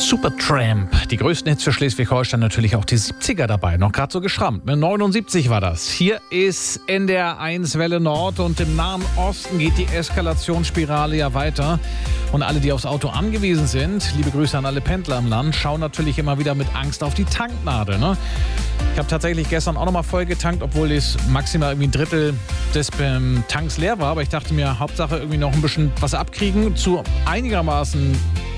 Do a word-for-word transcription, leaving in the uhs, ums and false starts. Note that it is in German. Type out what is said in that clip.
Supertramp, die größten Hits für Schleswig-Holstein, natürlich auch die siebziger dabei, noch gerade so geschrammt. Ne? neunundsiebzig war das. Hier ist N D R eins Welle Nord und im Nahen Osten geht die Eskalationsspirale ja weiter. Und alle, die aufs Auto angewiesen sind, liebe Grüße an alle Pendler im Land, schauen natürlich immer wieder mit Angst auf die Tanknadel. Ne? Ich habe tatsächlich gestern auch nochmal voll getankt, obwohl es maximal irgendwie ein Drittel des ähm, Tanks leer war. Aber ich dachte mir, Hauptsache irgendwie noch ein bisschen was abkriegen zu einigermaßen